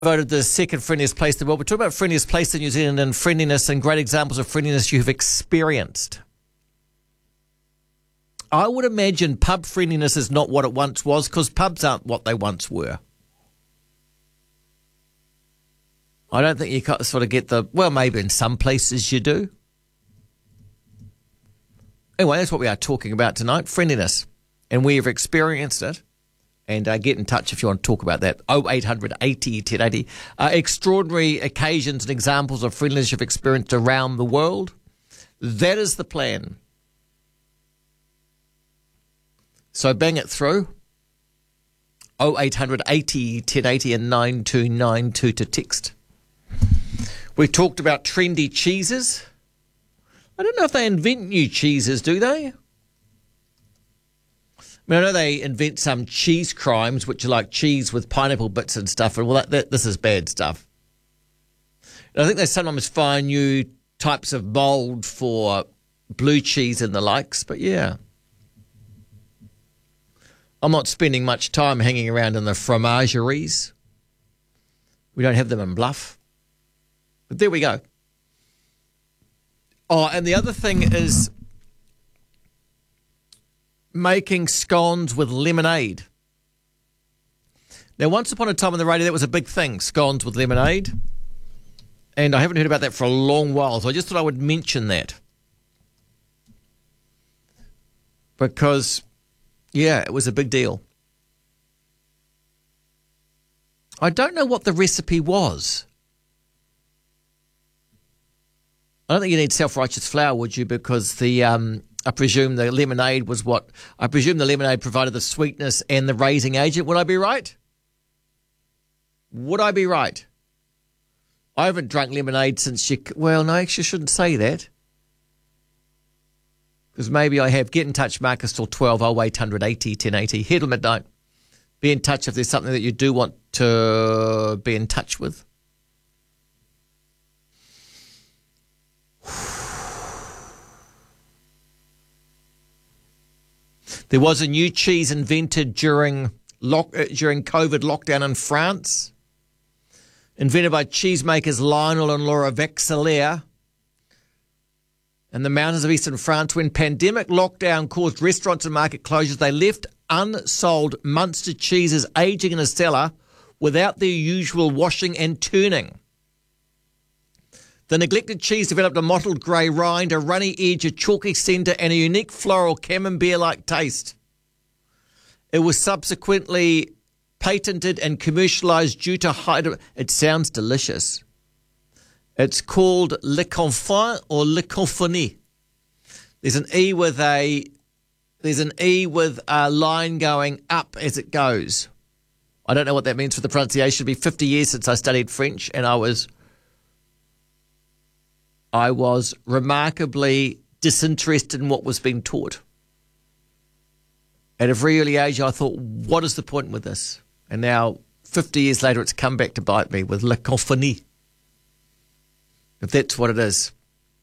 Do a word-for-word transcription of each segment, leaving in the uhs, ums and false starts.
Voted the second friendliest place in the world. We're talking about friendliest place in New Zealand and friendliness and great examples of friendliness you have experienced. I would imagine pub friendliness is not what it once was because pubs aren't what they once were. I don't think you can sort of get the, well, maybe in some places you do. Anyway, that's what we are talking about tonight, friendliness. And we have experienced it. And uh, get in touch if you want to talk about that. oh eight hundred eighty ten eighty. Uh, extraordinary occasions and examples of friendliness you've experienced around the world. That is the plan. So bang it through. oh eight hundred eighty ten eighty and nine two nine two to text. We talked about trendy cheeses. I don't know if they invent new cheeses, do they? I mean, I know they invent some cheese crimes, which are like cheese with pineapple bits and stuff, and well, that, that, this is bad stuff. And I think they sometimes find new types of mould for blue cheese and the likes, but yeah. I'm not spending much time hanging around in the fromageries. We don't have them in Bluff. But there we go. Oh, and the other thing is making scones with lemonade. Now, once upon a time on the radio, that was a big thing, scones with lemonade. And I haven't heard about that for a long while, so I just thought I would mention that. Because, yeah, it was a big deal. I don't know what the recipe was. I don't think you need self-righteous flour, would you? Because the... um. I presume the lemonade was what... I presume the lemonade provided the sweetness and the raising agent. Would I be right? Would I be right? I haven't drunk lemonade since you... Well, no, actually I shouldn't say that. Because maybe I have. Get in touch, Marcus, till twelve, oh eight hundred eighty ten eighty. Here till midnight. Be in touch if there's something that you do want to be in touch with. There was a new cheese invented during lock, uh, during COVID lockdown in France, invented by cheesemakers Lionel and Laura Vexelaire in the mountains of eastern France. When pandemic lockdown caused restaurants and market closures, they left unsold Munster cheeses aging in a cellar without their usual washing and turning. The neglected cheese developed a mottled grey rind, a runny edge, a chalky centre, and a unique floral camembert-like taste. It was subsequently patented and commercialised due to high... It sounds delicious. It's called Le Confit or Le Confiné. There's an E with a... There's an E with a line going up as it goes. I don't know what that means for the pronunciation. It'll be fifty years since I studied French, and I was... I was remarkably disinterested in what was being taught. At a very early age, I thought, what is the point with this? And now, fifty years later, it's come back to bite me with Le Confiné. If that's what it is.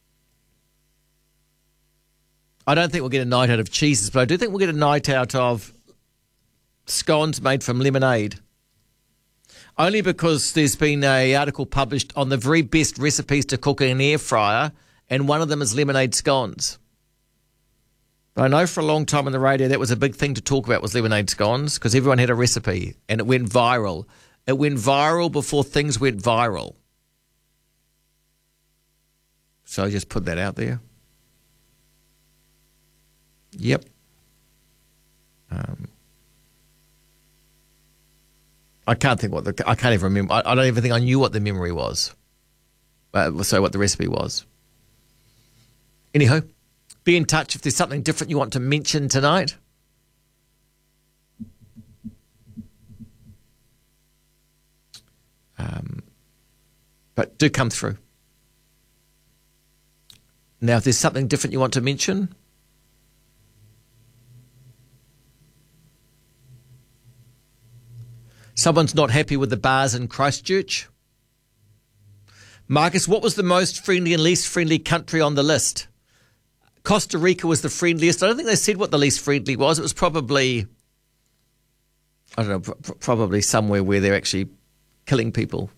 I don't think we'll get a night out of cheeses, but I do think we'll get a night out of scones made from lemonade. Only because there's been an article published on the very best recipes to cook in an air fryer, and one of them is lemonade scones. But I know for a long time on the radio that was a big thing to talk about was lemonade scones because everyone had a recipe and it went viral. It went viral before things went viral. So I just put that out there. Yep. Um... I can't think what the, I can't even remember. I, I don't even think I knew what the memory was. Uh, so what the recipe was. Anyhow, be in touch if there's something different you want to mention tonight. Um, but do come through. Now, if there's something different you want to mention, someone's not happy with the bars in Christchurch. Marcus, what was the most friendly and least friendly country on the list? Costa Rica was the friendliest. I don't think they said what the least friendly was. It was probably, I don't know, pr- probably somewhere where they're actually killing people.